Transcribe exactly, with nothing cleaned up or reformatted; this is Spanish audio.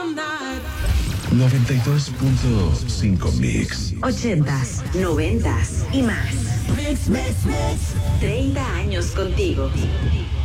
noventa y dos punto cinco Mix. Ochentas, noventas y más. Treinta años contigo.